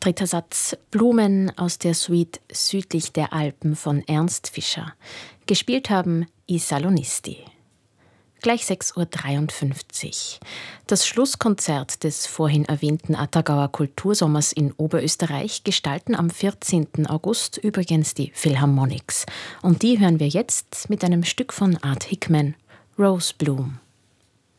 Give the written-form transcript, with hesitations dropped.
Dritter Satz Blumen aus der Suite Südlich der Alpen von Ernst Fischer. Gespielt haben I Salonisti. Gleich 6:53 Uhr. Das Schlusskonzert des vorhin erwähnten Attergauer Kultursommers in Oberösterreich gestalten am 14. August übrigens die Philharmonics. Und die hören wir jetzt mit einem Stück von Art Hickman, Rose Bloom.